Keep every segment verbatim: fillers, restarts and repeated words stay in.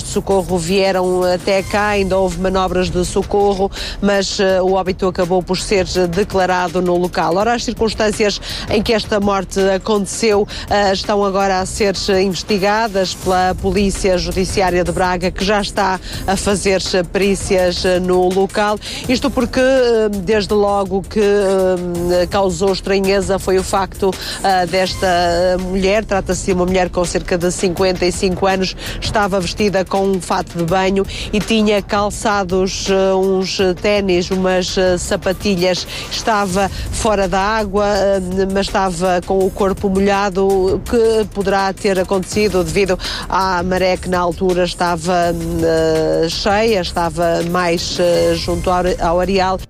de socorro vieram até cá, ainda houve manobras de socorro, mas uh, o óbito acabou por ser declarado no local. Ora, as circunstâncias em que esta morte aconteceu uh, estão agora a ser investigadas pela Polícia Judiciária de Braga, que já está a fazer perícias no local. Isto porque, desde logo, que uh, causou estranheza foi o facto uh, desta mulher, trata-se de uma mulher com cerca de cinquenta e cinco anos, estava vestida com um fato de banho e tinha calçados uh, uns ténis, umas uh, sapatilhas, estava fora da água, uh, mas estava com o corpo molhado, que poderá ter acontecido devido à maré que na altura estava uh, cheia, estava mais uh, junto ao, ao areal.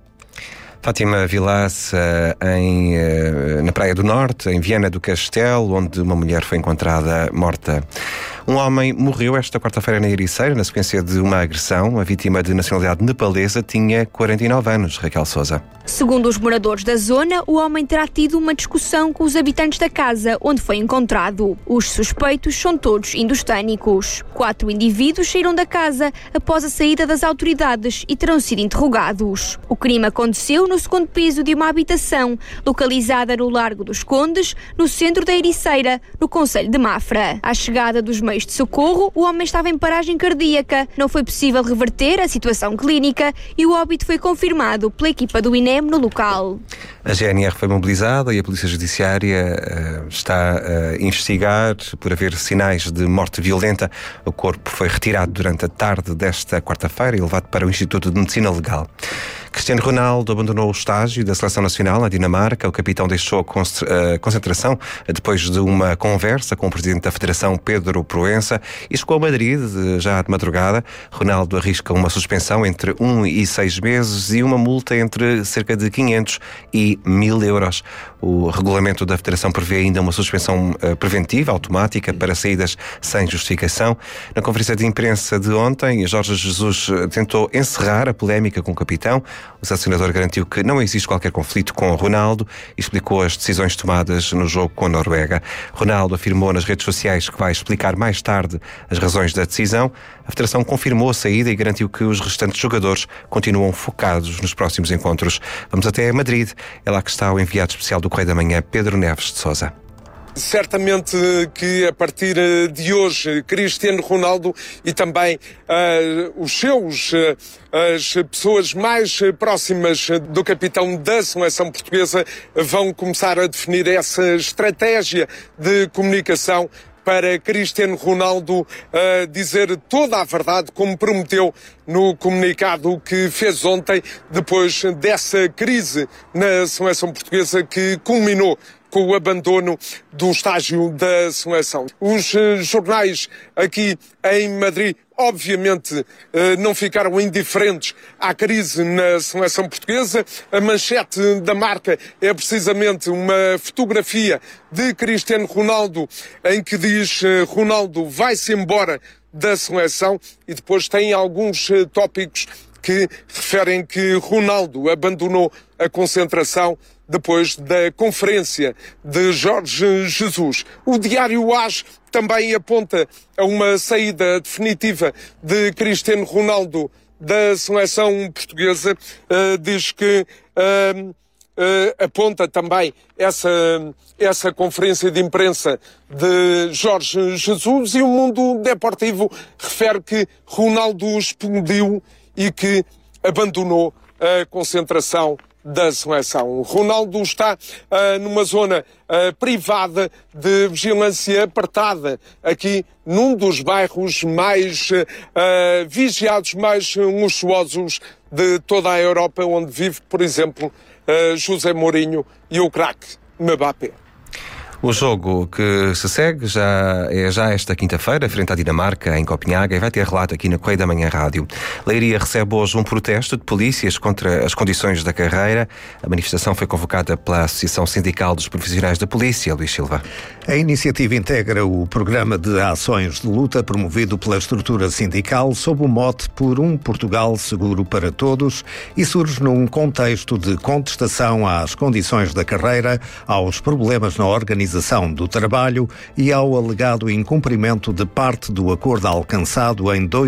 Fátima Vilas, em, na Praia do Norte, em Viana do Castelo, onde uma mulher foi encontrada morta. Um homem morreu esta quarta-feira na Ericeira, na sequência de uma agressão. A vítima, de nacionalidade nepalesa, tinha quarenta e nove anos. Raquel Sousa. Segundo os moradores da zona, o homem terá tido uma discussão com os habitantes da casa onde foi encontrado. Os suspeitos são todos indostânicos. Quatro indivíduos saíram da casa após a saída das autoridades e terão sido interrogados. O crime aconteceu no segundo piso de uma habitação localizada no Largo dos Condes, no centro da Ericeira, no concelho de Mafra. À chegada dos meios de socorro, o homem estava em paragem cardíaca. Não foi possível reverter a situação clínica e o óbito foi confirmado pela equipa do I N E M no local. A G N R foi mobilizada e a Polícia Judiciária uh, está a investigar por haver sinais de morte violenta. O corpo foi retirado durante a tarde desta quarta-feira e levado para o Instituto de Medicina Legal. Cristiano Ronaldo abandonou o estágio da Seleção Nacional na Dinamarca. O capitão deixou a concentração depois de uma conversa com o presidente da Federação, Pedro Proença, e chegou a Madrid já de madrugada. Ronaldo arrisca uma suspensão entre um e seis meses e uma multa entre cerca de quinhentos e mil euros. O regulamento da Federação prevê ainda uma suspensão preventiva, automática, para saídas sem justificação. Na conferência de imprensa de ontem, Jorge Jesus tentou encerrar a polémica com o capitão. O selecionador garantiu que não existe qualquer conflito com Ronaldo e explicou as decisões tomadas no jogo com a Noruega. Ronaldo afirmou nas redes sociais que vai explicar mais tarde as razões da decisão. A Federação confirmou a saída e garantiu que os restantes jogadores continuam focados nos próximos encontros. Vamos até Madrid. É lá que está o enviado especial do Correio da Manhã, Pedro Neves de Sousa. Certamente que a partir de hoje Cristiano Ronaldo e também uh, os seus, uh, as pessoas mais próximas do capitão da seleção portuguesa vão começar a definir essa estratégia de comunicação para Cristiano Ronaldo uh, dizer toda a verdade, como prometeu no comunicado que fez ontem, depois dessa crise na seleção portuguesa que culminou com o abandono do estágio da seleção. Os uh, jornais aqui em Madrid, obviamente, uh, não ficaram indiferentes à crise na seleção portuguesa. A manchete da Marca é precisamente uma fotografia de Cristiano Ronaldo em que diz uh, Ronaldo vai-se embora da seleção, e depois tem alguns uh, tópicos que referem que Ronaldo abandonou a concentração depois da conferência de Jorge Jesus. O diário AS também aponta a uma saída definitiva de Cristiano Ronaldo da seleção portuguesa. Uh, diz que uh, uh, aponta também essa, essa conferência de imprensa de Jorge Jesus, e o Mundo Deportivo refere que Ronaldo explodiu e que abandonou a concentração da seleção. Ronaldo está uh, numa zona uh, privada de vigilância apertada, aqui num dos bairros mais uh, vigiados, mais luxuosos de toda a Europa, onde vive, por exemplo, uh, José Mourinho e o craque Mbappé. O jogo que se segue já é já esta quinta-feira, frente à Dinamarca, em Copenhague, e vai ter relato aqui na Correio da Manhã Rádio. Leiria recebe hoje um protesto de polícias contra as condições da carreira. A manifestação foi convocada pela Associação Sindical dos Profissionais da Polícia. Luís Silva. A iniciativa integra o programa de ações de luta promovido pela estrutura sindical sob o mote Por um Portugal Seguro para Todos e surge num contexto de contestação às condições da carreira, aos problemas na organização do trabalho e ao alegado incumprimento de parte do acordo alcançado em dois